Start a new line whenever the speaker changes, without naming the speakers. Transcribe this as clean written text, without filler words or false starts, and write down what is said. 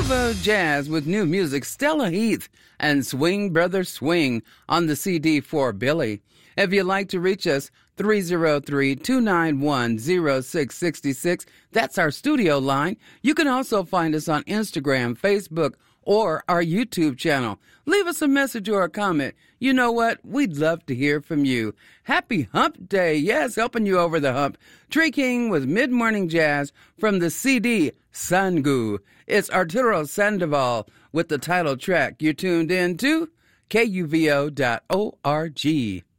Nouveau Jazz with new music, Stella Heath and Swing Brother Swing on the CD for Billy. If you'd like to reach us, 303-291-0666. That's our studio line. You can also find us on Instagram, Facebook, or our YouTube channel. Leave us a message or a comment. You know what? We'd love to hear from you. Happy Hump Day. Yes, helping you over the hump. Tree King with Mid-Morning Jazz from the CD Sangu. It's Arturo Sandoval with the title track. You're tuned in to KUVO.org.